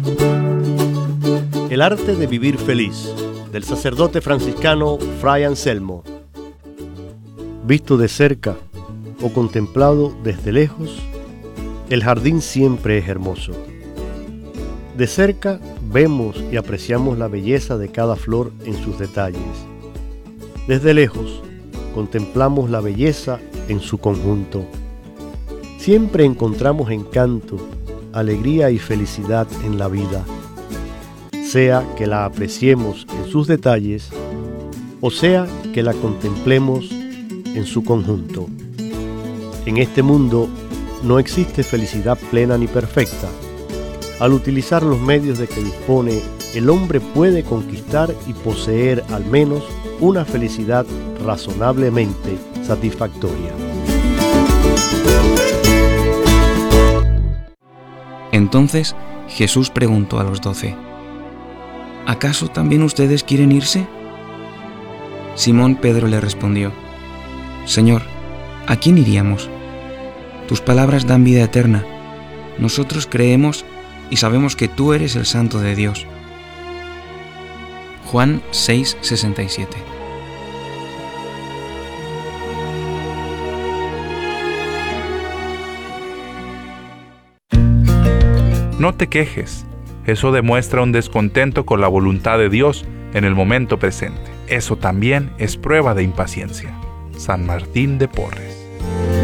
El arte de vivir feliz, del sacerdote franciscano Fray Anselmo. Visto de cerca o contemplado desde lejos, el jardín siempre es hermoso. De cerca vemos y apreciamos la belleza de cada flor en sus detalles. Desde lejos contemplamos la belleza en su conjunto. Siempre encontramos encanto, alegría y felicidad en la vida, sea que la apreciemos en sus detalles o sea que la contemplemos en su conjunto. En este mundo no existe felicidad plena ni perfecta. Al utilizar los medios de que dispone, el hombre puede conquistar y poseer al menos una felicidad razonablemente satisfactoria. Entonces Jesús preguntó a los 12: ¿acaso también ustedes quieren irse? Simón Pedro le respondió: Señor, ¿a quién iríamos? Tus palabras dan vida eterna. Nosotros creemos y sabemos que tú eres el Santo de Dios. Juan 6:67. No te quejes. Eso demuestra un descontento con la voluntad de Dios en el momento presente. Eso también es prueba de impaciencia. San Martín de Porres.